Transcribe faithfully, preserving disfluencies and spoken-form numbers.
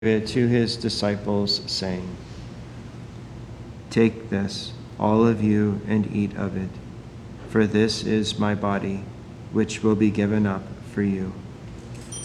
it to his disciples, saying, "Take this, all of you, and eat of it, for this is my body, which will be given up for you."